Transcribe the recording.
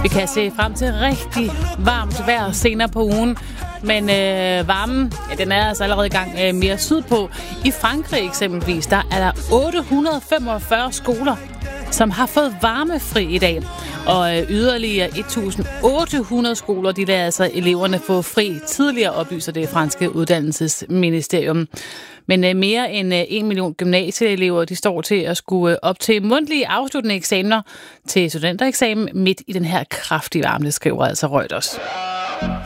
Vi kan se frem til rigtig varmt vejr senere på ugen, men varmen, den er altså allerede i gang mere sydpå. I Frankrig eksempelvis, der er der 845 skoler, som har fået varmefri i dag. Og yderligere 1.800 skoler, de lader altså eleverne få fri tidligere, oplyser det franske uddannelsesministerium. Men mere end 1 million gymnasieelever, de står til at skulle op til mundtlige afsluttende eksamener til studentereksamen midt i den her kraftige varme, skriver altså Reuters.